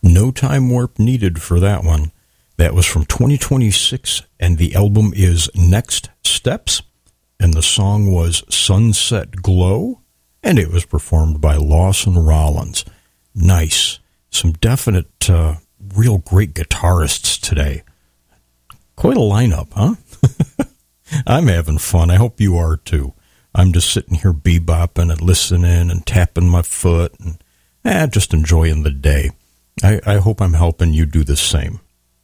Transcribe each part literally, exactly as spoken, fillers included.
No time warp needed for that one. That was from twenty twenty-six, and the album is Next Steps, and the song was Sunset Glow, and it was performed by Lawson Rollins. Nice. Some definite, uh, real great guitarists today. Quite a lineup, huh? I'm having fun. I hope you are, too. I'm just sitting here bebopping and listening and tapping my foot and eh, just enjoying the day. I, I hope I'm helping you do the same.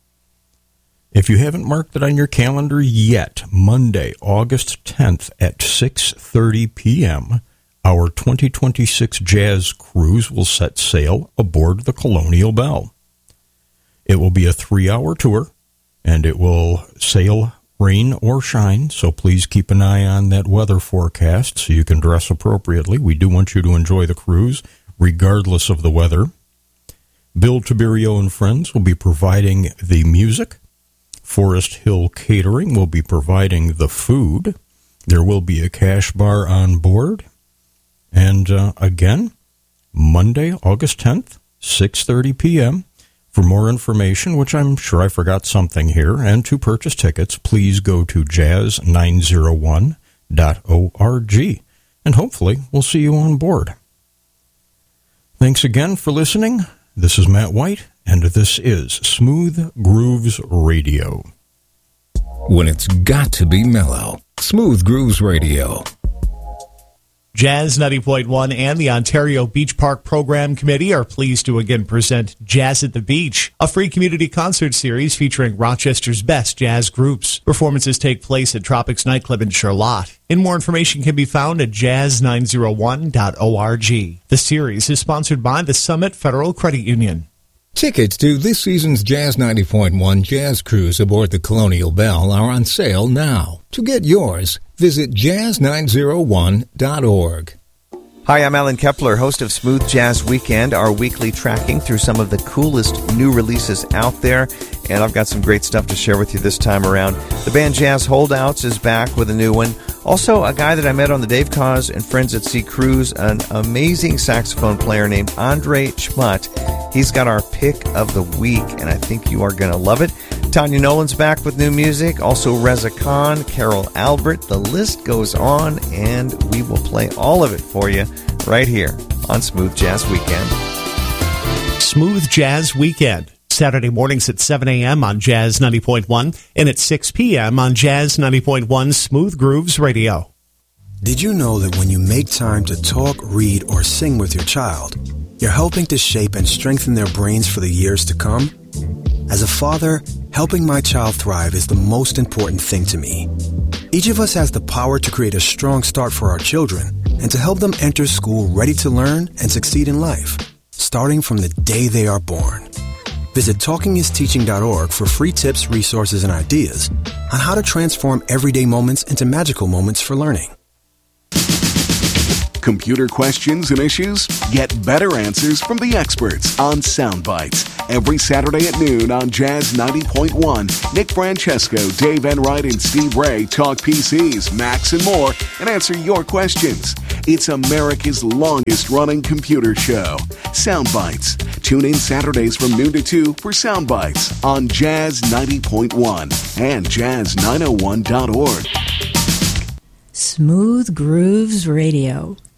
If you haven't marked it on your calendar yet, Monday, August tenth at six thirty p.m., our twenty twenty-six Jazz Cruise will set sail aboard the Colonial Belle. It will be a three-hour tour, and it will sail rain or shine, so please keep an eye on that weather forecast so you can dress appropriately. We do want you to enjoy the cruise, regardless of the weather. Bill Tiberio and Friends will be providing the music. Forest Hill Catering will be providing the food. There will be a cash bar on board. And uh, again, Monday, August tenth, six thirty p.m., for more information, which I'm sure I forgot something here, and to purchase tickets, please go to jazz nine oh one dot org, and hopefully we'll see you on board. Thanks again for listening. This is Matt White, and this is Smooth Grooves Radio. When it's got to be mellow, Smooth Grooves Radio. Jazz ninety point one and the Ontario Beach Park Program Committee are pleased to again present Jazz at the Beach, a free community concert series featuring Rochester's best jazz groups. Performances take place at Tropics Nightclub in Charlotte. And more information can be found at jazz nine oh one dot org. The series is sponsored by the Summit Federal Credit Union. Tickets to this season's Jazz ninety point one Jazz Cruise aboard the Colonial Belle are on sale now. To get yours, visit jazz nine oh one dot org. Hi, I'm Alan Kepler, host of Smooth Jazz Weekend, our weekly tracking through some of the coolest new releases out there, and I've got some great stuff to share with you this time around. The band Jazz Holdouts is back with a new one. Also, a guy that I met on the Dave Cause and Friends at Sea cruise, an amazing saxophone player named Andre Chmut. He's got our pick of the week, and I think you are going to love it. Tanya Nolan's back with new music. Also, Reza Khan, Carol Albert. The list goes on, and we will play all of it for you right here on Smooth Jazz Weekend. Smooth Jazz Weekend, Saturday mornings at seven a.m. on Jazz ninety point one and at six p.m. on Jazz ninety point one Smooth Grooves Radio. Did you know that when you make time to talk, read, or sing with your child, you're helping to shape and strengthen their brains for the years to come? As a father, helping my child thrive is the most important thing to me. Each of us has the power to create a strong start for our children and to help them enter school ready to learn and succeed in life, starting from the day they are born. Visit talking is teaching dot org for free tips, resources, and ideas on how to transform everyday moments into magical moments for learning. Computer questions and issues? Get better answers from the experts on Soundbites. Every Saturday at noon on Jazz ninety point one, Nick Francesco, Dave Enright, and Steve Ray talk P Cs, Macs, and more, and answer your questions. It's America's longest-running computer show. Soundbites. Tune in Saturdays from noon to two for Soundbites on Jazz ninety point one and jazz nine oh one dot org. Smooth Grooves Radio.